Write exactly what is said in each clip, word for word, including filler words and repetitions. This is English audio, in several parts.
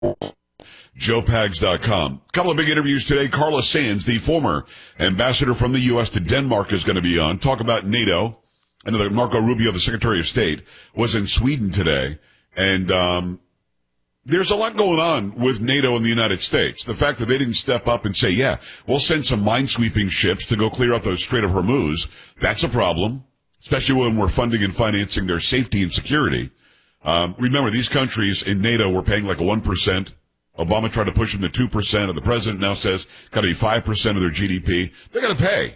joe pags dot com. A couple of big interviews today. Carla Sands, the former ambassador from the U S to Denmark, is going to be on. Talk about NATO. Another Marco Rubio, the Secretary of State, was in Sweden today. And um there's a lot going on with NATO and the United States. The fact that they didn't step up and say, yeah, we'll send some minesweeping ships to go clear out the Strait of Hormuz, that's a problem, especially when we're funding and financing their safety and security. Um, remember, these countries in NATO were paying like a one percent. Obama tried to push them to two percent, and the president now says got to be five percent of their G D P. They got to pay.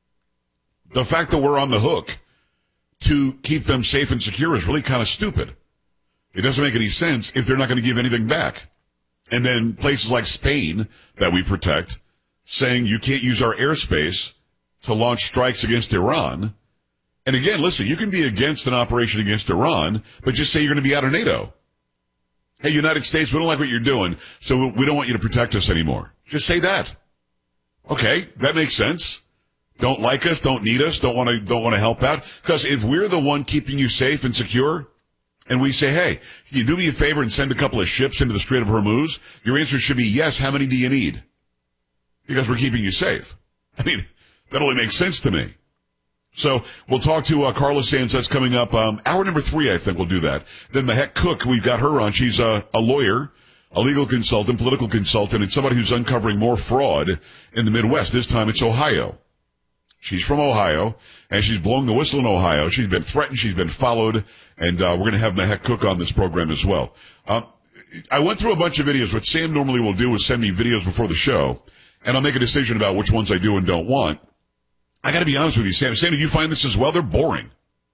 The fact that we're on the hook to keep them safe and secure is really kind of stupid. It doesn't make any sense if they're not going to give anything back. And then places like Spain that we protect saying you can't use our airspace to launch strikes against Iran. And again, listen, you can be against an operation against Iran, but just say you're going to be out of NATO. Hey, United States, we don't like what you're doing, so we don't want you to protect us anymore. Just say that. Okay, that makes sense. Don't like us, don't need us, don't want to, don't want to help out. Because if we're the one keeping you safe and secure, and we say, hey, can you do me a favor and send a couple of ships into the Strait of Hormuz? Your answer should be yes. How many do you need? Because we're keeping you safe. I mean, that only makes sense to me. So we'll talk to uh, Carla Sands. That's coming up. Um, hour number three, I think we'll do that. Then Mahek Cook, we've got her on. She's uh, a lawyer, a legal consultant, political consultant, and somebody who's uncovering more fraud in the Midwest. This time it's Ohio. She's from Ohio, and she's blowing the whistle in Ohio. She's been threatened. She's been followed, and uh, we're going to have Mahek Cook on this program as well. Um, I went through a bunch of videos. What Sam normally will do is send me videos before the show, and I'll make a decision about which ones I do and don't want. I got to be honest with you, Sam. Sam, did you find this as well? They're boring.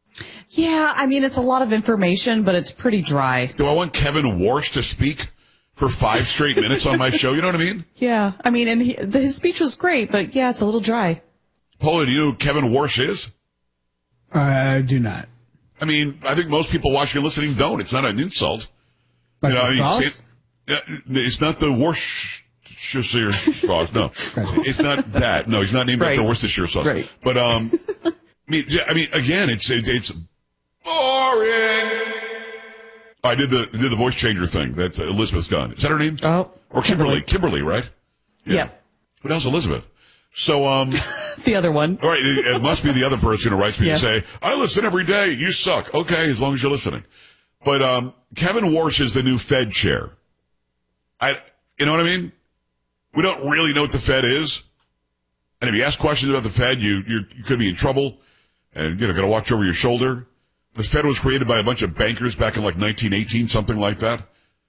Yeah, I mean, it's a lot of information, but it's pretty dry. Do I want Kevin Warsh to speak for five straight minutes on my show? You know what I mean? Yeah, I mean, and he, the, his speech was great, but yeah, it's a little dry. Paula, do you know who Kevin Warsh is? I do not. I mean, I think most people watching and listening don't. It's not an insult. Like You know, the I mean, sauce? it- it's not the Worcestershire sauce. No, it's not that. No, he's not named Right. after Worcestershire sauce. Right. But um, I mean, yeah, I mean, again, it's it, it's boring. I did the did the voice changer thing. That's Elizabeth's done. Is that her name? Oh, or Kimberly? Kimberly. Kimberly, right? Yep. But how's Elizabeth? So um. The other one. All right, it, it must be the other person who writes me Yeah. to say, I listen every day, you suck. Okay, as long as you're listening. But um, Kevin Warsh is the new Fed chair. I, you know what I mean? We don't really know what the Fed is. And if you ask questions about the Fed, you you're, you could be in trouble. And, you know, got to watch over your shoulder. The Fed was created by a bunch of bankers back in like nineteen eighteen, something like that.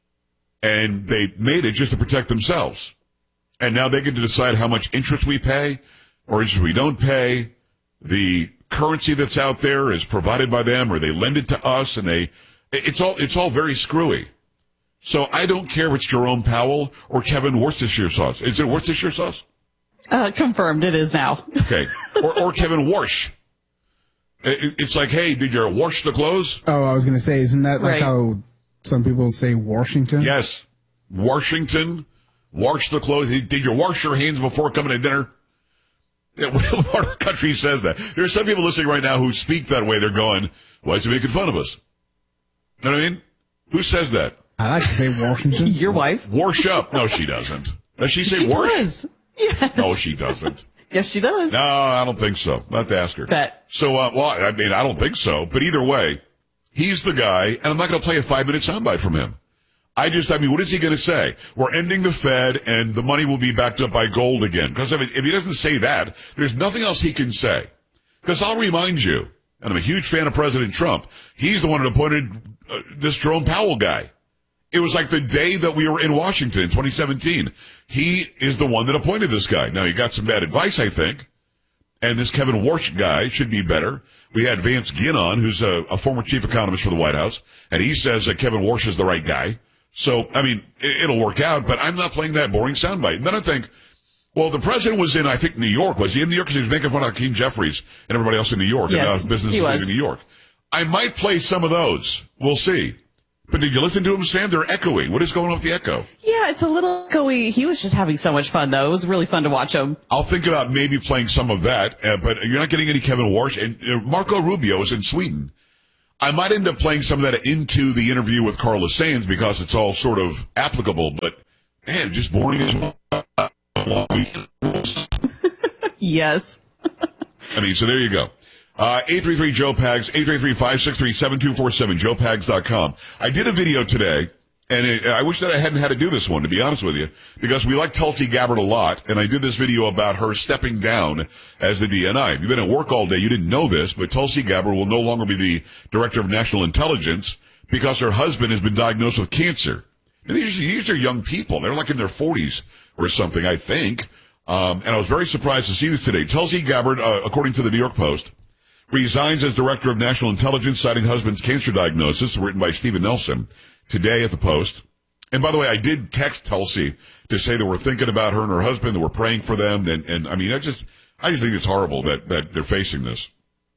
And they made it just to protect themselves. And now they get to decide how much interest we pay or interest we don't pay. The currency that's out there is provided by them, or they lend it to us, and they, it's all, it's all very screwy. So I don't care if it's Jerome Powell or Kevin Worcestershire sauce. Is it Worcestershire sauce? Uh, confirmed, it is now. Okay. Or, or Kevin Warsh. It, it's like, hey, did you wash the clothes? Oh, I was going to say, isn't that like Right. how some people say Washington? Yes. Washington. Wash the clothes. Did you wash your hands before coming to dinner? Yeah, what part of the country says that? There are some people listening right now who speak that way. They're going, why is he making fun of us? You know what I mean? Who says that? I like to say Washington. Your wife? Wash up. No, she doesn't. Does she say She wash? does. Yes. No, she doesn't. Yes, she does. No, I don't think so. Not to ask her. Bet. So, uh, well, I mean, I don't think so. But either way, he's the guy, and I'm not going to play a five-minute soundbite from him. I just, I mean, what is he going to say? We're ending the Fed, and the money will be backed up by gold again. Because if, if he doesn't say that, there's nothing else he can say. Because I'll remind you, and I'm a huge fan of President Trump, he's the one that appointed uh, this Jerome Powell guy. It was like the day that we were in Washington in twenty seventeen. He is the one that appointed this guy. Now, he got some bad advice, I think. And this Kevin Warsh guy should be better. We had Vance Ginn on, who's a, a former chief economist for the White House. And he says that Kevin Warsh is the right guy. So, I mean, it, it'll work out, but I'm not playing that boring soundbite. And then I think, well, the president was in, I think, New York. Was he in New York? Because he was making fun of Hakeem Jeffries and everybody else in New York. Yes, and now business he is was. in New York. I might play some of those. We'll see. But did you listen to him, Sam? They're echoey. What is going on with the echo? Yeah, it's a little echoey. He was just having so much fun, though. It was really fun to watch him. I'll think about maybe playing some of that, uh, but you're not getting any Kevin Warsh. And uh, Marco Rubio is in Sweden. I might end up playing some of that into the interview with Carla Sands because it's all sort of applicable, but man, just boring as well. Yes. I mean, so there you go. Uh, eight three three Joe Pags, eight three three, five six three, seven two four seven, joe pags dot com. I did a video today, and it, I wish that I hadn't had to do this one, to be honest with you, because we like Tulsi Gabbard a lot, and I did this video about her stepping down as the D N I. If you've been at work all day, you didn't know this, but Tulsi Gabbard will no longer be the Director of National Intelligence because her husband has been diagnosed with cancer. And these, these are young people. They're like in their forties or something, I think. Um, and I was very surprised to see this today. Tulsi Gabbard, uh, according to the New York Post, resigns as Director of National Intelligence, citing husband's cancer diagnosis, written by Stephen Nelson today at the Post. And by the way, I did text Tulsi to say that we're thinking about her and her husband, that we're praying for them. And, and I mean, I just, I just think it's horrible that, that they're facing this.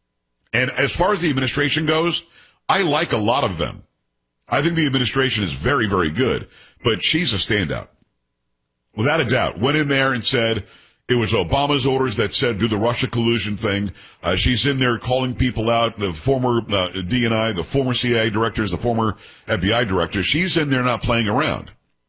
And as far as the administration goes, I like a lot of them. I think the administration is very, very good, but she's a standout. Without a doubt, went in there and said it was Obama's orders that said do the Russia collusion thing. Uh, she's in there calling people out, the former uh, D N I, the former C I A directors, the former F B I directors. She's in there not playing around.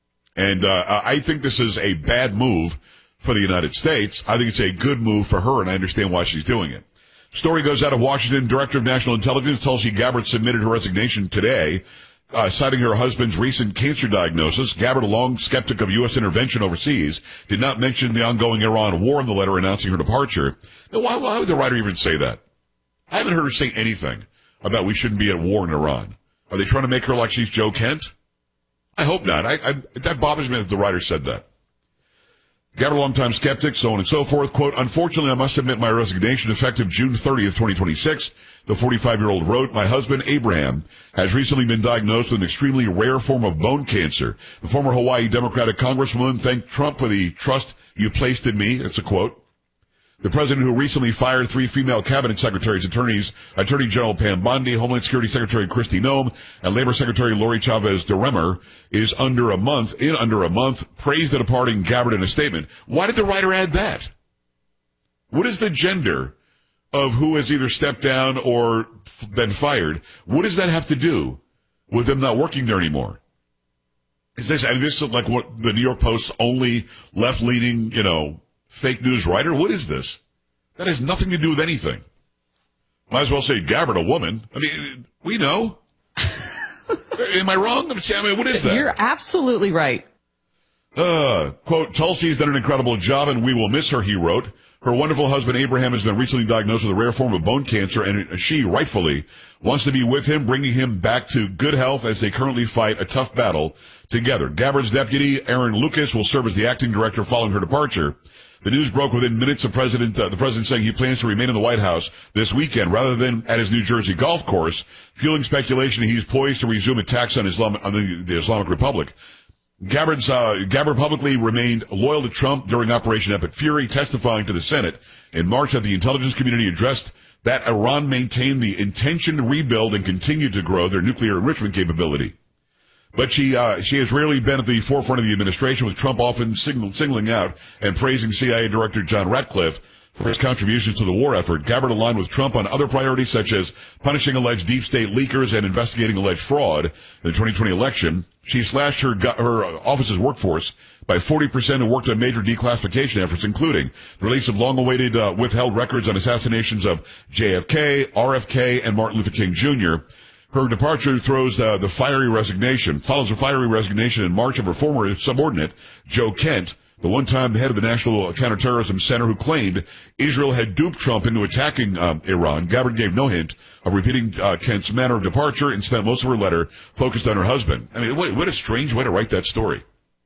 And uh, I think this is a bad move for the United States. I think it's a good move for her, and I understand why she's doing it. Story goes out of Washington. Director of National Intelligence Tulsi Gabbard submitted her resignation today, Uh, citing her husband's recent cancer diagnosis. Gabbard, a long skeptic of U S intervention overseas, did not mention the ongoing Iran war in the letter announcing her departure. Now, why, why would the writer even say that? I haven't heard her say anything about we shouldn't be at war in Iran. Are they trying to make her like she's Joe Kent? I hope not. I, I, that bothers me that the writer said that. Gabbard, a longtime skeptic, so on and so forth. Quote, unfortunately, I must submit my resignation effective June thirtieth, twenty twenty-six. The forty-five-year-old wrote, my husband, Abraham, has recently been diagnosed with an extremely rare form of bone cancer. The former Hawaii Democratic Congresswoman thanked Trump for the trust you placed in me. That's a quote. The president, who recently fired three female cabinet secretaries, attorneys, Attorney General Pam Bondi, Homeland Security Secretary Kristi Noem, and Labor Secretary Lori Chavez DeRemer, is under a month, in under a month, praised the departing Gabbard in a statement. Why did the writer add that? What is the gender of who has either stepped down or f- been fired? What does that have to do with them not working there anymore? Is this, and this is like what the New York Post's only left-leaning, you know, fake news writer? What is this? That has nothing to do with anything. Might as well say Gabbard, a woman. I mean, we know. Am I wrong? I mean, what is that? You're absolutely right. Uh, quote, Tulsi's done an incredible job and we will miss her, he wrote. Her wonderful husband, Abraham, has been recently diagnosed with a rare form of bone cancer, and she, rightfully, wants to be with him, bringing him back to good health as they currently fight a tough battle together. Gabbard's deputy, Aaron Lucas, will serve as the acting director following her departure. The news broke within minutes of President, uh, the president saying he plans to remain in the White House this weekend rather than at his New Jersey golf course, fueling speculation he's poised to resume attacks on, Islam, on the, the Islamic Republic. Gabbard's, uh, Gabbard publicly remained loyal to Trump during Operation Epic Fury, testifying to the Senate in March that the intelligence community addressed that Iran maintained the intention to rebuild and continue to grow their nuclear enrichment capability. But she, uh, she has rarely been at the forefront of the administration, with Trump often signal, singling out and praising C I A Director John Ratcliffe for his contributions to the war effort. Gabbard aligned with Trump on other priorities, such as punishing alleged deep state leakers and investigating alleged fraud in the twenty twenty election. She slashed her, her office's workforce by forty percent and worked on major declassification efforts, including the release of long-awaited uh, withheld records on assassinations of J F K, R F K, and Martin Luther King Junior Her departure throws uh, the fiery resignation, follows a fiery resignation in March of her former subordinate, Joe Kent, the one-time head of the National Counterterrorism Center, who claimed Israel had duped Trump into attacking um, Iran. Gabbard gave no hint of repeating uh, Kent's manner of departure and spent most of her letter focused on her husband. I mean, what, what a strange way to write that story.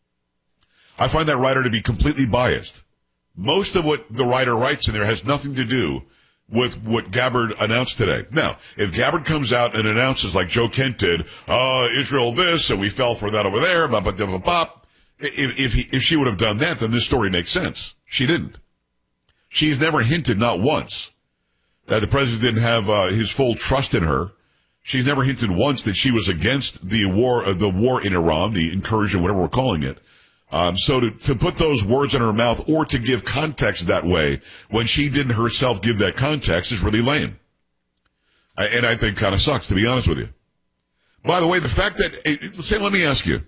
I find that writer to be completely biased. Most of what the writer writes in there has nothing to do with what Gabbard announced today. Now, if Gabbard comes out and announces, like Joe Kent did, uh, Israel this, and we fell for that over there, blah, blah, blah, blah, blah. If, if, he, if she would have done that, then this story makes sense. She didn't. She's never hinted, not once, that the president didn't have uh, his full trust in her. She's never hinted once that she was against the war, uh, the war in Iran, the incursion, whatever we're calling it. Um, so to, to put those words in her mouth or to give context that way when she didn't herself give that context is really lame. I, and I think kind of sucks, to be honest with you. By the way, the fact that, eh, Sam, let me ask you.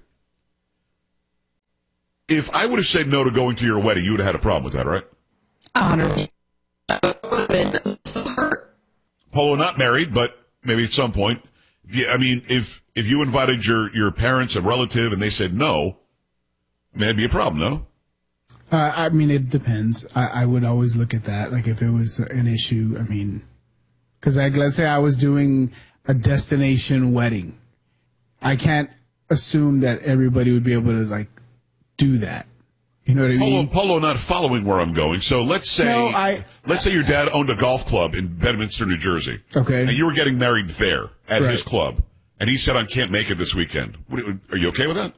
If I would have said no to going to your wedding, you would have had a problem with that, right? Honor. That would have been so hurt. Polo not married, but maybe at some point. Yeah, I mean, if if you invited your, your parents, a relative, and they said no, that'd be a problem, no? Uh, I mean, it depends. I, I would always look at that. Like if it was an issue, I mean, because like, let's say I was doing a destination wedding. I can't assume that everybody would be able to like do that. You know what I Polo, mean? Polo not following where I'm going. So let's say, No, I- let's say your dad owned a golf club in Bedminster, New Jersey. Okay. And you were getting married there at Right. his club. And he said, I can't make it this weekend. What, are you okay with that?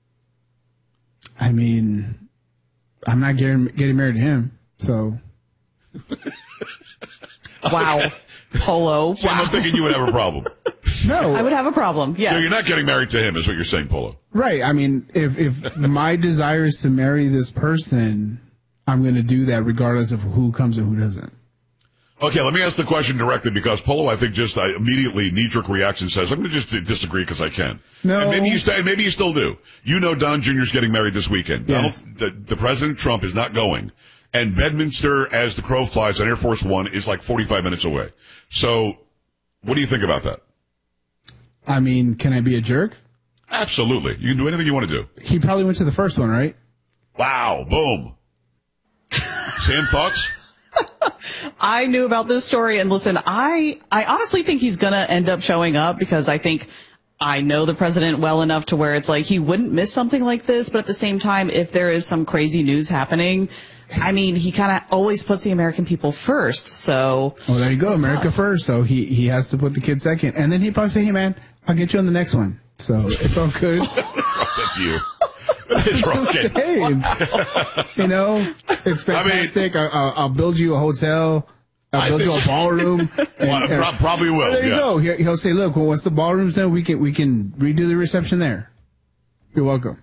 I mean, I'm not getting getting married to him, so Wow. Polo. Sam, Wow. I'm thinking you would have a problem. no. I would have a problem. Yes. So you're not getting married to him, is what you're saying, Polo. Right. I mean, if if my desire is to marry this person, I'm going to do that regardless of who comes and who doesn't. Okay, let me ask the question directly because Polo, I think, just I immediately knee-jerk reaction says, I'm going to just disagree because I can. No. And maybe you stay, maybe you still do. You know Don Junior's getting married this weekend. Yes. Donald, the, the President Trump is not going. And Bedminster, as the crow flies on Air Force One, is like forty-five minutes away. So what do you think about that? I mean, can I be a jerk? Absolutely. You can do anything you want to do. He probably went to the first one, right? Wow. Boom. Sam, thoughts? I knew about this story, and listen, I I honestly think he's gonna end up showing up because I think I know the president well enough to where it's like he wouldn't miss something like this, but at the same time, if there is some crazy news happening, I mean, he kind of always puts the American people first. So, Well, there you go, it's America tough. first. So he he has to put the kid second, and then he probably say, "Hey, man, I'll get you on the next one." So it's all good. That's you. It's okay. Saying, you know, it's fantastic. I will I'll build you a hotel. I'll I build you think- a ballroom. Well, and- pro- probably will. Well, there you yeah. go. He- He'll say, "Look, well, once the ballroom's done, we can we can redo the reception there." You're welcome.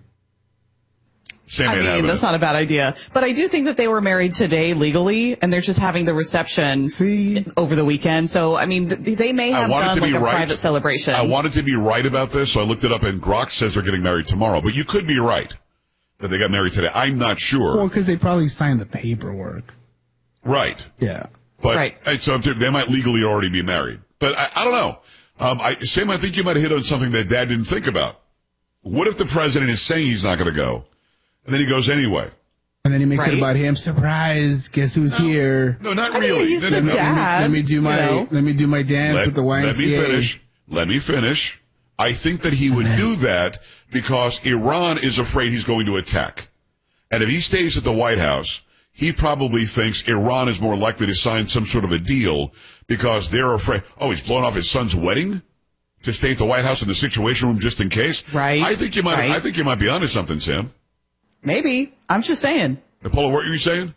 Sam I ain't mean, having that's it. not a bad idea. But I do think that they were married today legally, and they're just having the reception See? over the weekend. So, I mean, th- they may I have wanted done to like be a right. private celebration. I wanted to be right about this, so I looked it up, and Grok says they're getting married tomorrow. But you could be right that they got married today. I'm not sure. Well, because they probably signed the paperwork. Right. Yeah. But Right. uh, so they might legally already be married. But I, I don't know. Um, I, Sam, I think you might have hit on something that Dad didn't think about. What if the president is saying he's not going to go, and then he goes anyway? And then he makes Right? it about him. Surprise! Guess who's here? No, not I mean, really. he's No, the no, no. dad. Let me do my you know? let me do my dance Let, with the Y M let C A. me finish. Let me finish. I think that he would do that because Iran is afraid he's going to attack. And if he stays at the White House, he probably thinks Iran is more likely to sign some sort of a deal because they're afraid. Oh, he's blowing off his son's wedding to stay at the White House in the Situation Room just in case. Right, I think you might. right. I think you might be onto something, Sam. Maybe. I'm just saying. Apollo, what were you saying?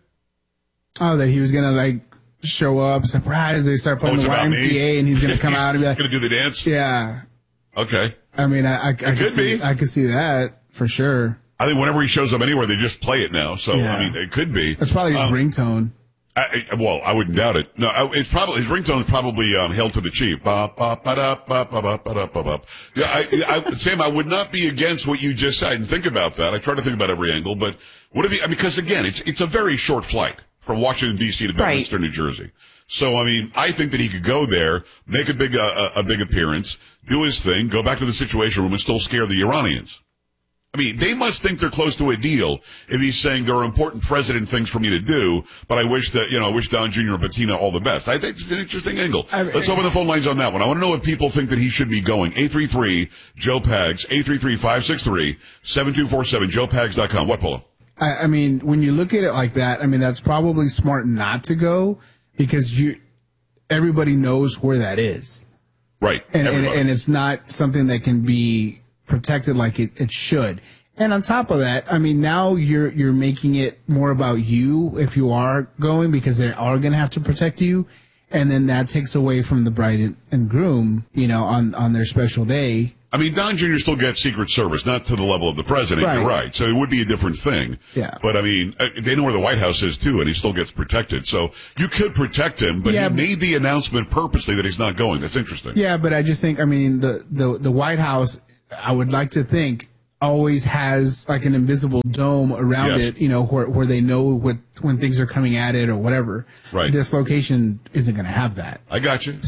Oh, that he was gonna like show up, surprise! They start Oh, playing it's the about Y M C A, me? and he's gonna come out and be like, going to do the dance. "Yeah." Okay. I mean, I I, I could could see be. I could see that for sure. I think whenever he shows up anywhere, they just play it now. So Yeah. I mean, it could be. That's probably his Um, ringtone. I, I- well, I wouldn't doubt it. No, I- it's probably his ringtone is probably um, "Hail to the Chief." Ba, ba, ba, da, ba, ba, ba, ba, da, ba, ba. Yeah, I, I, Sam, I would not be against what you just said. And think about that. I try to think about every angle, but what if he? Because again, it's it's a very short flight from Washington D C to Bedminster, New Jersey. So I mean, I think that he could go there, make a big uh, a big appearance, do his thing, go back to the Situation Room, and still scare the Iranians. I mean, they must think they're close to a deal if he's saying there are important president things for me to do, but I wish that, you know, I wish Don Junior and Bettina all the best. I think it's an interesting angle. I- Let's open the phone lines on that one. I want to know what people think that he should be going. eight three three, Joe Pags, eight three three, five six three, seven two four seven, joe pags dot com. What, Polo? I, I mean, when you look at it like that, I mean, that's probably smart not to go because you everybody knows where that is, Right. and and, Everybody. and it's not something that can be protected like it, it should. And on top of that, I mean, now you're you're making it more about you if you are going because they are going to have to protect you, and then that takes away from the bride and, and groom, you know, on on their special day I mean, Don Junior still gets Secret Service, not to the level of the president. Right. You're right. So it would be a different thing. Yeah. But I mean, uh, they know where the White House is too, and he still gets protected. So you could protect him, but Yeah, he but- made the announcement purposely that he's not going. That's interesting. Yeah, but I just think, I mean, the, the, the White House, I would like to think, always has like an invisible dome around Yes. it, you know, where, where they know what, when things are coming at it or whatever. Right. This location isn't going to have that. I got you.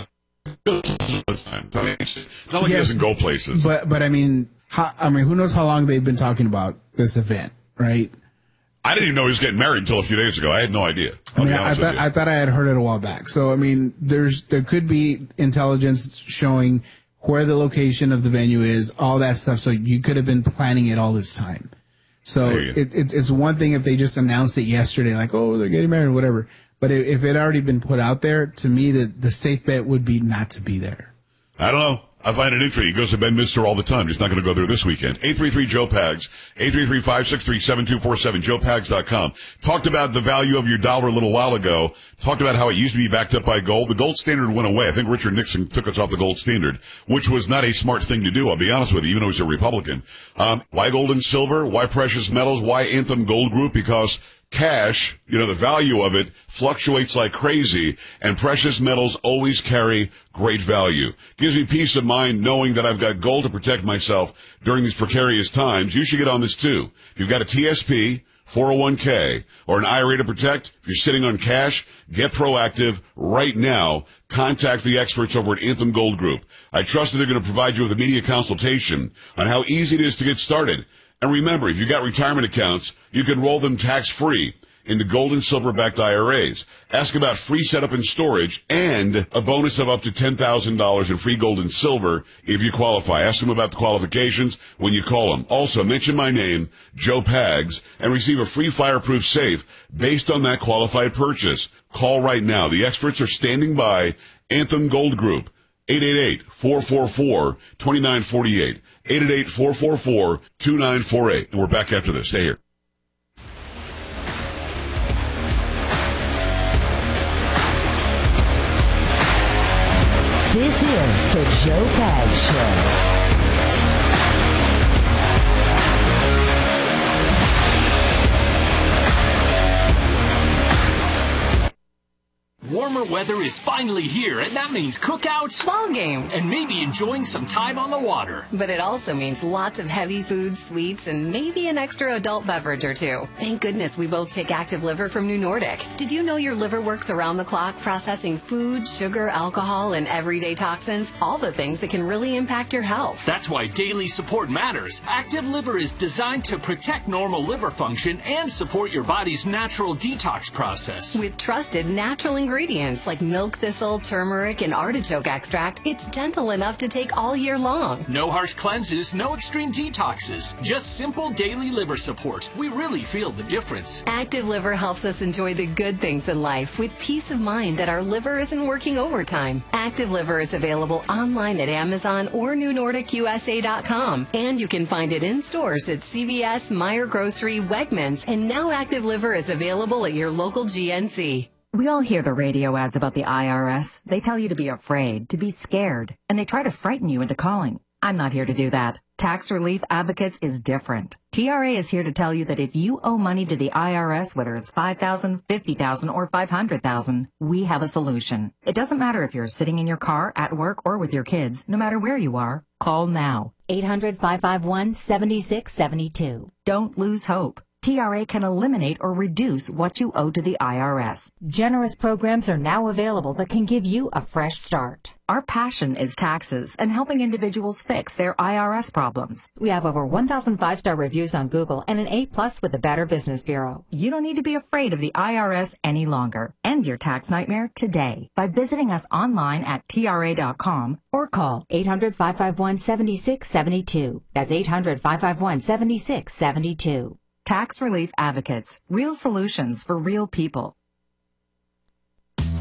I mean, it's not like he Yes, doesn't go places. But, but I mean, how, I mean, who knows how long they've been talking about this event, right? I didn't even know he was getting married until a few days ago. I had no idea. I'll I mean, be I honest thought with you. I thought I had heard it a while back. So I mean, there's there could be intelligence showing where the location of the venue is, all that stuff. So you could have been planning it all this time. So I hear you. it, it's it's one thing if they just announced it yesterday, like, oh, they're getting married, or whatever. But if, if it had already been put out there, to me, the the safe bet would be not to be there. I don't know. I find it interesting. He goes to Bedminster all the time. He's not going to go there this weekend. eight three three, Joe Pags, eight three three, five six three, seven two four seven, joe pags dot com. Talked about the value of your dollar a little while ago. Talked about how it used to be backed up by gold. The gold standard went away. I think Richard Nixon took us off the gold standard, which was not a smart thing to do, I'll be honest with you, even though he's a Republican. Um, why gold and silver? Why precious metals? Why Anthem Gold Group? Because cash, you know, the value of it fluctuates like crazy, and precious metals always carry great value. Gives me peace of mind knowing that I've got gold to protect myself during these precarious times. You should get on this too. If you've got a T S P, four oh one k, or an I R A to protect, if you're sitting on cash, get proactive right now. Contact the experts over at Anthem Gold Group. I trust that they're going to provide you with a media consultation on how easy it is to get started. And remember, if you've got retirement accounts, you can roll them tax-free into gold and silver-backed I R As. Ask about free setup and storage and a bonus of up to ten thousand dollars in free gold and silver if you qualify. Ask them about the qualifications when you call them. Also, mention my name, Joe Pags, and receive a free fireproof safe based on that qualified purchase. Call right now. The experts are standing by. Anthem Gold Group, eight eight eight, four four four, two nine four eight. eight eight eight, four four four, two nine four eight. And we're back after this. Stay here. This is the Joe Pags Show. Warmer weather is finally here, and that means cookouts, ball games, and maybe enjoying some time on the water. But it also means lots of heavy foods, sweets, and maybe an extra adult beverage or two. Thank goodness we both take Active Liver from New Nordic. Did you know your liver works around the clock processing food, sugar, alcohol, and everyday toxins? All the things that can really impact your health. That's why daily support matters. Active Liver is designed to protect normal liver function and support your body's natural detox process. With trusted natural ingredients like milk thistle, turmeric, and artichoke extract, it's gentle enough to take all year long. No harsh cleanses, no extreme detoxes. Just simple daily liver support. We really feel the difference. Active Liver helps us enjoy the good things in life with peace of mind that our liver isn't working overtime. Active Liver is available online at Amazon or new nordic u s a dot com. And you can find it in stores at C V S, Meijer Grocery, Wegmans, and now Active Liver is available at your local G N C. We all hear the radio ads about the I R S. They tell you to be afraid, to be scared, and they try to frighten you into calling. I'm not here to do that. Tax Relief Advocates is different. T R A is here to tell you that if you owe money to the I R S, whether it's five thousand dollars, fifty thousand dollars, or five hundred thousand dollars, we have a solution. It doesn't matter if you're sitting in your car, at work, or with your kids. No matter where you are, call now. eight hundred, five five one, seven six seven two. Don't lose hope. T R A can eliminate or reduce what you owe to the I R S. Generous programs are now available that can give you a fresh start. Our passion is taxes and helping individuals fix their I R S problems. We have over one thousand five-star reviews on Google and an A plus with the Better Business Bureau. You don't need to be afraid of the I R S any longer. End your tax nightmare today by visiting us online at T R A dot com or call eight hundred, five five one, seven six seven two. That's eight hundred, five five one, seven six seven two. Tax Relief Advocates. Real solutions for real people.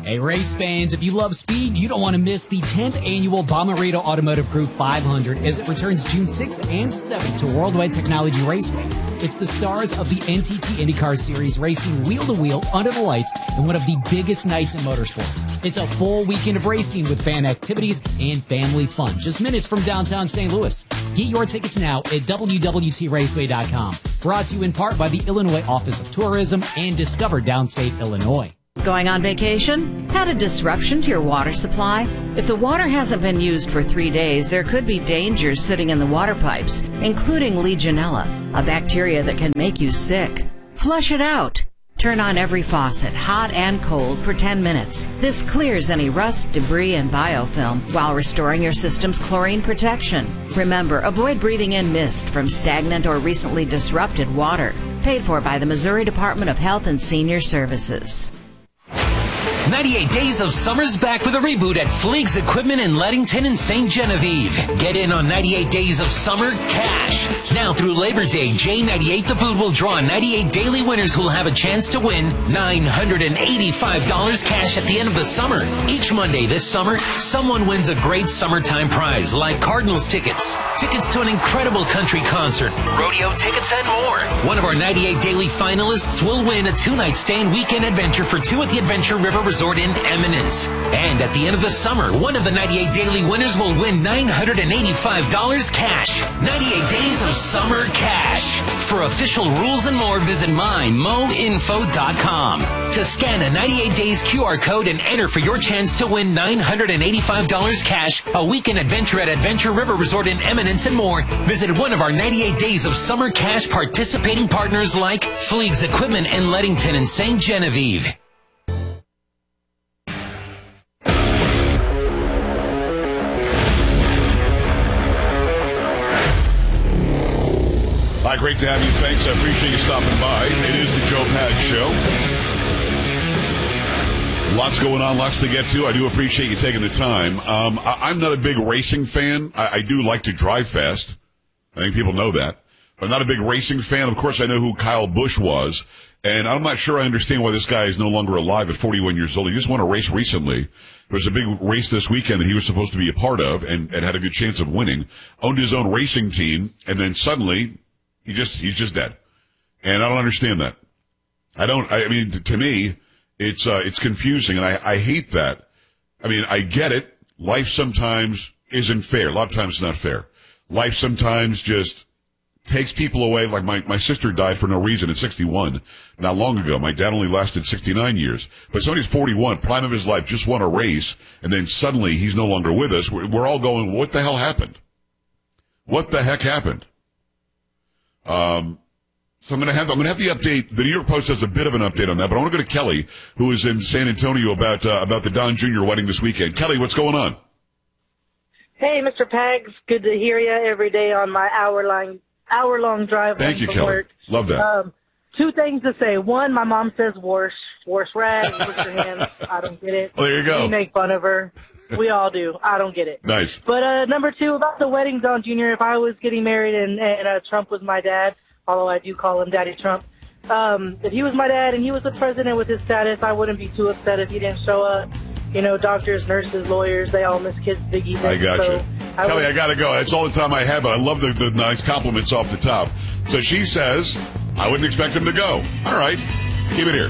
Hey, race fans, if you love speed, you don't want to miss the tenth annual Bomarito Automotive Group five hundred as it returns June sixth and seventh to Worldwide Technology Raceway. It's the stars of the N T T IndyCar Series racing wheel-to-wheel under the lights in one of the biggest nights in motorsports. It's a full weekend of racing with fan activities and family fun, just minutes from downtown Saint Louis. Get your tickets now at w w t raceway dot com. Brought to you in part by the Illinois Office of Tourism and Discover Downstate Illinois. Going on vacation? Had a disruption to your water supply? If the water hasn't been used for three days, there could be dangers sitting in the water pipes, including Legionella, a bacteria that can make you sick. Flush it out. Turn on every faucet, hot and cold, for ten minutes. This clears any rust, debris, and biofilm while restoring your system's chlorine protection. Remember, avoid breathing in mist from stagnant or recently disrupted water. Paid for by the Missouri Department of Health and Senior Services. ninety-eight Days of Summer's back with a reboot at Fleegs Equipment in Leadington and Saint Genevieve. Get in on ninety-eight Days of Summer cash. Now through Labor Day, J ninety-eight The Boot will draw ninety-eight daily winners who will have a chance to win nine hundred eighty-five dollars cash at the end of the summer. Each Monday this summer, someone wins a great summertime prize like Cardinals tickets, tickets to an incredible country concert, rodeo tickets, and more. One of our ninety-eight daily finalists will win a two-night stay and weekend adventure for two at the Adventure River Resort in Eminence. And at the end of the summer, one of the ninety-eight daily winners will win nine hundred eighty-five dollars cash. ninety-eight Days of Summer cash. For official rules and more, visit my mo info dot com. To scan a ninety-eight days Q R code and enter for your chance to win nine hundred eighty-five dollars cash, a weekend adventure at Adventure River Resort in Eminence, and more, visit one of our ninety-eight Days of Summer cash participating partners like Fleegs Equipment in Leadington and Saint Genevieve. Hi, great to have you. Thanks. I appreciate you stopping by. It is the Joe Pags Show. Lots going on, lots to get to. I do appreciate you taking the time. Um, I, I'm not a big racing fan. I, I do like to drive fast. I think people know that. But I'm not a big racing fan. Of course, I know who Kyle Busch was. And I'm not sure I understand why this guy is no longer alive at forty-one years old. He just won a race recently. There was a big race this weekend that he was supposed to be a part of and, and had a good chance of winning. Owned his own racing team, and then suddenly he just he's just dead. And I don't understand that. I don't. I mean, to me, it's uh, it's confusing, and I, I hate that. I mean, I get it. Life sometimes isn't fair. A lot of times it's not fair. Life sometimes just takes people away. Like my, my sister died for no reason at sixty-one, not long ago. My dad only lasted sixty-nine years. But somebody's forty-one, prime of his life, just won a race, and then suddenly he's no longer with us. We're, we're all going, what the hell happened? What the heck happened? Um, so I'm going to have, I'm going to have the update. The New York Post has a bit of an update on that, but I want to go to Kelly, who is in San Antonio about, uh, about the Don Junior wedding this weekend. Kelly, what's going on? Hey, Mister Pags. Good to hear you every day on my hour-long, hour-long drive. Thank you, Kelly. Work. Love that. Um, two things to say. One, my mom says wash, wash rags, wash your hands. I don't get it. Well, there you go. We make fun of her. We all do. I don't get it. Nice. But uh, number two, about the wedding, Don Junior, if I was getting married and, and uh, Trump was my dad, although I do call him Daddy Trump, um, if he was my dad and he was the president with his status, I wouldn't be too upset if he didn't show up. You know, doctors, nurses, lawyers, they all miss kids' big events. I got so you. I Kelly, would, I got to go. That's all the time I have, but I love the, the nice compliments off the top. So she says, I wouldn't expect him to go. All right. Keep it here.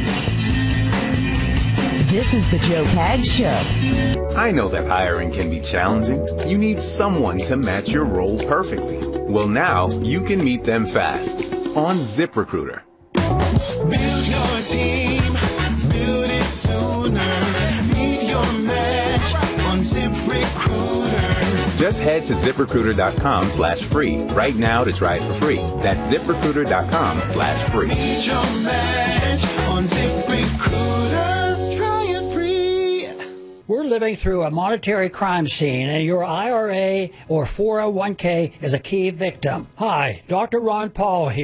This is the Joe Pags Show. I know that hiring can be challenging. You need someone to match your role perfectly. Well, now you can meet them fast on ZipRecruiter. Build your team, build it sooner. Meet your match on ZipRecruiter. Just head to ZipRecruiter.com slash free right now to try it for free. That's ZipRecruiter.com slash free. Meet your match on ZipRecruiter. We're living through a monetary crime scene, and your I R A or four oh one k is a key victim. Hi, Doctor Ron Paul here.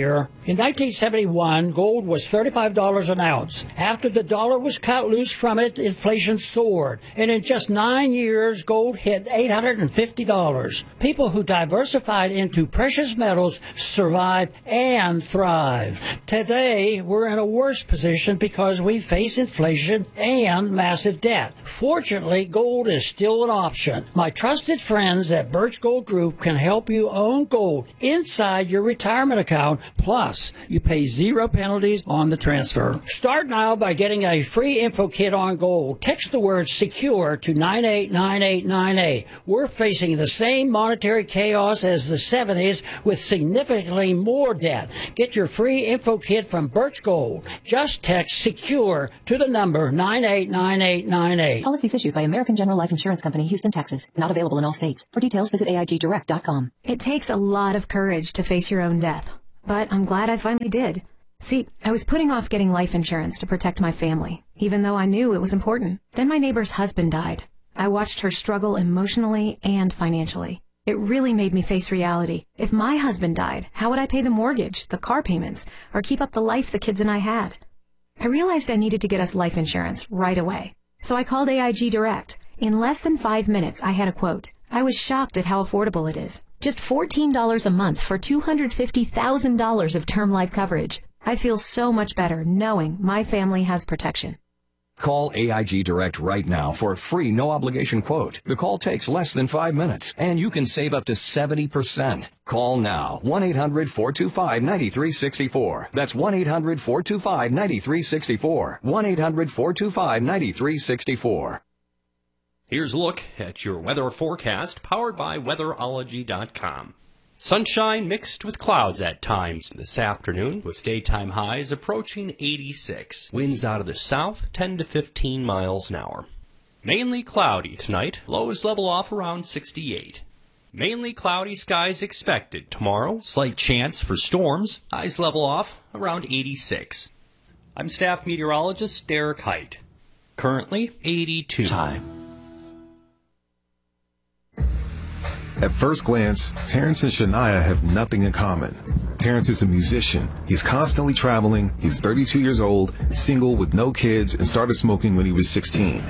In nineteen seventy-one, gold was thirty-five dollars an ounce. After the dollar was cut loose from it, inflation soared. And in just nine years, gold hit eight hundred fifty dollars. People who diversified into precious metals survived and thrived. Today, we're in a worse position because we face inflation and massive debt. Fortunately, gold is still an option. My trusted friends at Birch Gold Group can help you own gold inside your retirement account. Plus, you pay zero penalties on the transfer. Start now by getting a free info kit on gold. Text the word SECURE to nine eight nine eight nine eight. We're facing the same monetary chaos as the seventies with significantly more debt. Get your free info kit from Birch Gold. Just text SECURE to the number nine eight nine eight nine eight. Policies issued by American General Life Insurance Company, Houston, Texas. Not available in all states. For details, visit A I G direct dot com. It takes a lot of courage to face your own death, but I'm glad I finally did. See, I was putting off getting life insurance to protect my family, even though I knew it was important. Then my neighbor's husband died. I watched her struggle emotionally and financially. It really made me face reality. If my husband died, how would I pay the mortgage, the car payments, or keep up the life the kids and I had? I realized I needed to get us life insurance right away. So I called A I G Direct. In less than five minutes, I had a quote. I was shocked at how affordable it is. Just fourteen dollars a month for two hundred fifty thousand dollars of term life coverage. I feel so much better knowing my family has protection. Call A I G Direct right now for a free no-obligation quote. The call takes less than five minutes, and you can save up to seventy percent. Call now, one eight hundred four two five nine three six four. That's one eight hundred four two five nine three six four. one eight hundred four two five nine three six four. Here's a look at your weather forecast, powered by weatherology dot com. Sunshine mixed with clouds at times this afternoon, with daytime highs approaching eighty-six. Winds out of the south, ten to fifteen miles an hour. Mainly cloudy tonight, lows level off around sixty-eight. Mainly cloudy skies expected tomorrow, slight chance for storms, highs level off around eighty-six. I'm staff meteorologist Derek Height. Currently eighty-two. Time. At first glance, Terrence and Shania have nothing in common. Terrence is a musician. He's constantly traveling. He's thirty-two years old, single with no kids, and started smoking when he was sixteen.